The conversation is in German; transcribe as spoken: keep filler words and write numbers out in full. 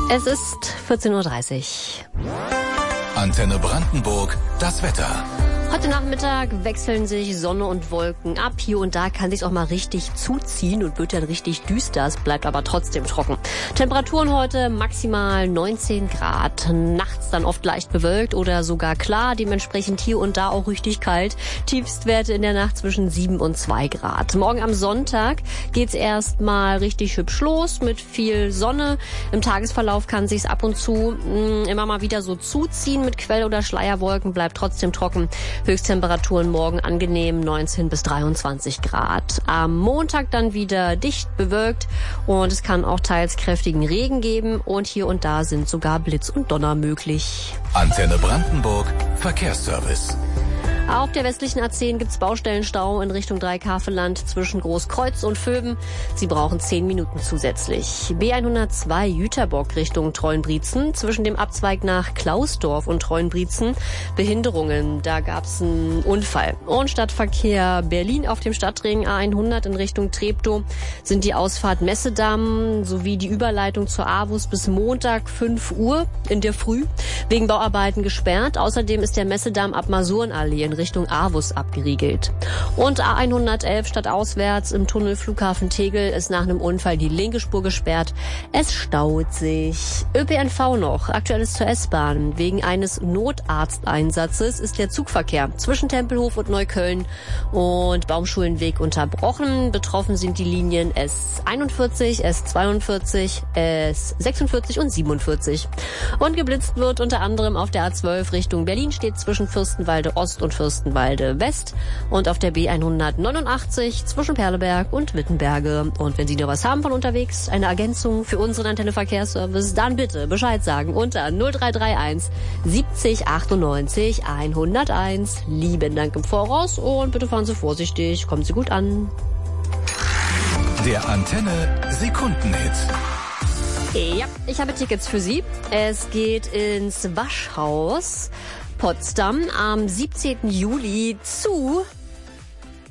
Es ist vierzehn Uhr dreißig. Antenne Brandenburg, das Wetter. Heute Nachmittag wechseln sich Sonne und Wolken ab. Hier und da kann sich auch mal richtig zuziehen und wird dann richtig düster. Es bleibt aber trotzdem trocken. Temperaturen heute maximal neunzehn Grad. Nachts dann oft leicht bewölkt oder sogar klar. Dementsprechend hier und da auch richtig kalt. Tiefstwerte in der Nacht zwischen sieben und zwei Grad. Morgen am Sonntag geht's erstmal richtig hübsch los mit viel Sonne. Im Tagesverlauf kann sich's ab und zu mh, immer mal wieder so zuziehen mit Quell- oder Schleierwolken. Bleibt trotzdem trocken. Höchsttemperaturen morgen angenehm neunzehn bis dreiundzwanzig Grad. Am Montag dann wieder dicht bewölkt und es kann auch teils kräftigen Regen geben und hier und da sind sogar Blitz und Donner möglich. Antenne Brandenburg, Verkehrsservice. Auf der westlichen A zehn gibt's Baustellenstau in Richtung Dreikafelland zwischen Großkreuz und Vöben. Sie brauchen zehn Minuten zusätzlich. B hundertzwei Jüterbock Richtung Treuenbrietzen zwischen dem Abzweig nach Klausdorf und Treuenbrietzen. Behinderungen, da gab's einen Unfall. Und Stadtverkehr Berlin auf dem Stadtring A hundert in Richtung Treptow sind die Ausfahrt Messedamm sowie die Überleitung zur AWUS bis Montag fünf Uhr in der Früh wegen Bauarbeiten gesperrt. Außerdem ist der Messedamm ab Masurenallee in Richtung AWUS abgeriegelt. Und A hundertelf stadtauswärts im Tunnel Flughafen Tegel ist nach einem Unfall die linke Spur gesperrt. Es staut sich. Ö P N V noch. Aktuelles zur S-Bahn. Wegen eines Notarzteinsatzes ist der Zugverkehr zwischen Tempelhof und Neukölln und Baumschulenweg unterbrochen. Betroffen sind die Linien S einundvierzig, S zweiundvierzig, S sechsundvierzig und siebenundvierzig. Und geblitzt wird unter anderem auf der A zwölf Richtung Berlin steht zwischen Fürstenwalde Ost und Fürstenwalde West und auf der B hundertneunundachtzig zwischen Perleberg und Wittenberge. Und wenn Sie noch was haben von unterwegs, eine Ergänzung für unseren Antenne Verkehrsservice, dann bitte Bescheid sagen unter null drei drei eins siebzig achtundneunzig hunderteins. Lieben Dank im Voraus und bitte fahren Sie vorsichtig, kommen Sie gut an. Der Antenne Sekundenhit. Ja, ich habe Tickets für Sie. Es geht ins Waschhaus Potsdam am siebzehnten Juli zu